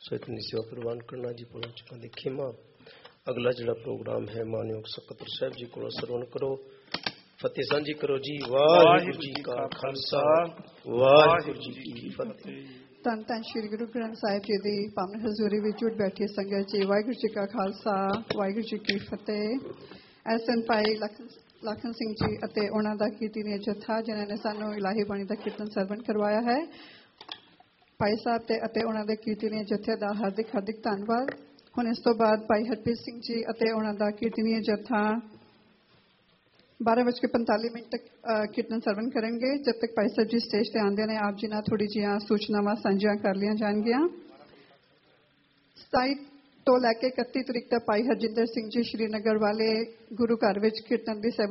ਸੋ ਇਤਨੀ ਸੇਵਾ ਪ੍ਰਵਾਨ ਕਰਨਾ ਜੀ ਪੁਲਾਂ ਚੁੱਕਾਂ ਦੇ ਖੇਮਾ। ਅਗਲਾ ਜਿਹੜਾ ਪ੍ਰੋਗਰਾਮ ਹੈ ਮਾਨਯੋਗ ਸਕੱਤਰ ਸਾਹਿਬ ਜੀ ਕੋਲੋਂ ਸਰਵਣ ਕਰੋ। ਫਤਿਹ ਸਾਂਝੀ ਕਰੋ ਜੀ। ਵਾਹਿਗੁਰੂ ਜੀ ਕਾ ਖਾਲਸਾ, ਵਾਹਿਗੁਰੂ ਜੀ ਕੀ ਫਤਿਹ। ਧੰਨ ਧੰਨ ਸ਼੍ਰੀ ਗੁਰੂ ਗ੍ਰੰਥ ਸਾਹਿਬ ਜੀ ਦੀ ਪਾਵਨ ਹਜ਼ੂਰੀ ਵਿੱਚ ਉੱਠ ਬੈਠੀ ਸੰਗਤ ਜੀ, ਵਾਹਿਗੁਰੂ ਜੀ ਕਾ ਖਾਲਸਾ, ਵਾਹਿਗੁਰੂ ਜੀ ਕੀ ਫਤਿਹ। ਐਸਨ ਭਾਈ ਲਖਨ ਸਿੰਘ ਜੀ ਅਤੇ ਉਹਨਾਂ ਦਾ ਕੀਰਤਨੀ ਜਥਾ ਜਿਨ੍ਹਾਂ ਨੇ ਸਾਨੂੰ ਇਲਾਹੀ ਬਾਣੀ ਦਾ ਕੀਰਤਨ ਸਰਵਣ ਕਰਵਾਇਆ ਹੈ, ਭਾਈ ਸਾਹਿਬ ਤੇ ਅਤੇ ਉਹਨਾਂ ਦੇ ਕੀਰਤਨੀ ਜਥੇ ਦਾ ਹਾਰਦਿਕ ਧੰਨਵਾਦ। ਹੁਣ ਇਸ ਤੋਂ ਬਾਅਦ ਭਾਈ ਹਰਪ੍ਰੀਤ ਸਿੰਘ ਜੀ ਅਤੇ ਉਹਨਾਂ ਦਾ ਕੀਰਤਨੀ ਜਥਾ 12:45 ਤੱਕ ਕੀਰਤਨ ਸਰਵਣ ਕਰਨਗੇ। ਜਦ ਤੱਕ ਭਾਈ ਸਾਹਿਬ ਜੀ ਸਟੇਜ ਤੇ ਆਉਂਦੇ ਨੇ, ਆਪ ਜੀ ਨਾਲ ਥੋੜੀ ਜਿਹੀਆਂ ਸੂਚਨਾਵਾਂ ਸਾਂਝੀਆਂ ਕਰ ਲਈਆਂ ਜਾਣਗੀਆਂ। 27 ਤੋਂ ਲੈ ਕੇ 31 ਤਰੀਕ ਤੱਕ ਭਾਈ ਹਰਜਿੰਦਰ ਸਿੰਘ ਜੀ ਸ਼੍ਰੀਨਗਰ ਵਾਲੇ ਗੁਰੂ ਘਰ ਵਿੱਚ ਕੀਰਤਨ ਦੀ